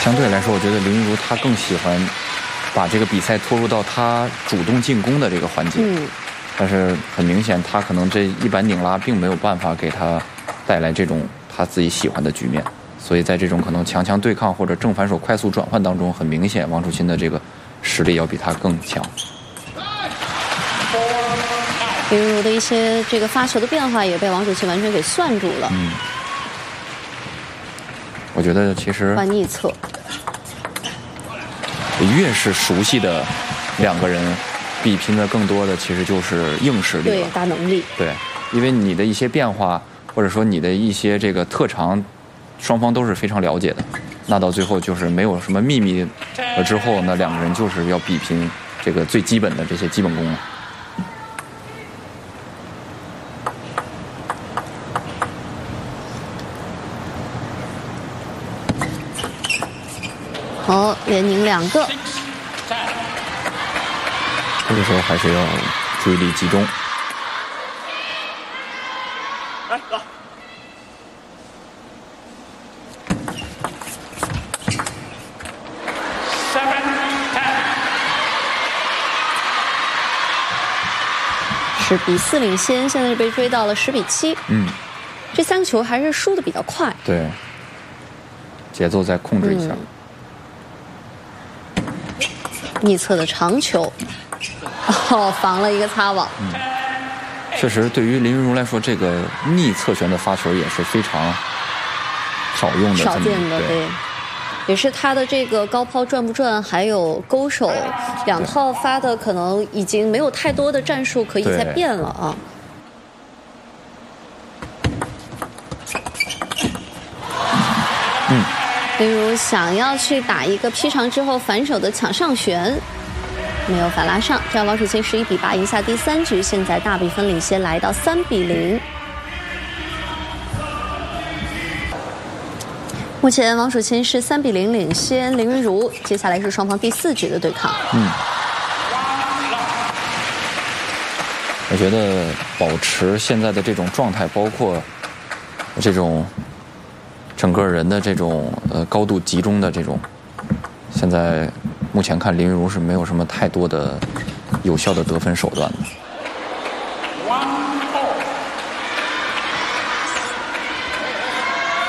相对来说，我觉得林昀儒他更喜欢把这个比赛拖入到他主动进攻的这个环节。但是很明显，他可能这一板拧拉并没有办法给他带来这种他自己喜欢的局面。所以在这种可能强强对抗或者正反手快速转换当中，很明显王楚钦的这个实力要比他更强。 林昀儒的一些这个发球的变化也被王楚钦完全给算住了。 我觉得其实换逆侧， 越是熟悉的两个人，比拼的更多的其实就是硬实力了， 对，大能力。 对，因为你的一些变化或者说你的一些这个特长，双方都是非常了解的。那到最后就是没有什么秘密了之后，那两个人就是要比拼这个最基本的这些基本功了。 好，连拧2个。 这个时候还是要注意力集中。 10比4领先，现在是被追到了10比7。这3个球还是输的比较快。 对，节奏再控制一下。 逆侧的长球，防了一个擦网。 确实，对于林昀儒来说，这个逆侧旋的发球也是非常少用的， 少见的，对。也是他的这个高抛转不转，还有勾手2套发的，可能已经没有太多的战术可以再变了啊。林昀儒想要去打一个劈长之后反手的抢上旋，没有反拉上，这样王楚钦11比8赢下第3局，现在大比分领先来到3比0。目前王楚钦是3比0领先林昀儒，接下来是双方第4局的对抗。 我觉得保持现在的这种状态，包括这种整个人的这种高度集中的这种，现在目前看林昀儒是没有什么太多的有效的得分手段的。